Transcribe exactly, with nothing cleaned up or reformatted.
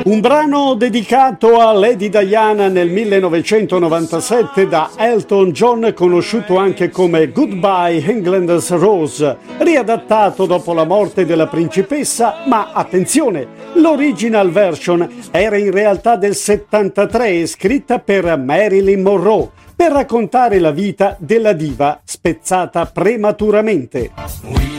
Un brano dedicato a Lady Diana nel millenovecentonovantasette da Elton John, conosciuto anche come Goodbye England's Rose, riadattato dopo la morte della principessa, ma attenzione, l'original version era in realtà del settantatré e scritta per Marilyn Monroe, per raccontare la vita della diva spezzata prematuramente.